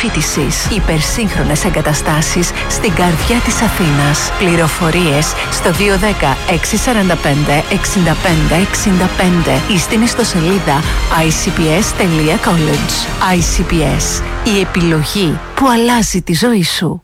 φοιτησής. Υπερσύγχρονες εγκαταστάσεις στην καρδιά της Αθήνας. Πληροφορίες στο 210 645 65 65 ή στην ιστοσελίδα icps.college. ICPS. Η επιλογή που αλλάζει τη ζωή σου.